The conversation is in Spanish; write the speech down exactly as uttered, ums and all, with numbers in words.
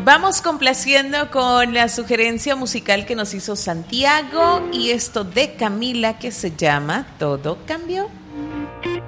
vamos complaciendo con la sugerencia musical que nos hizo Santiago y esto de Camila que se llama Todo Cambió.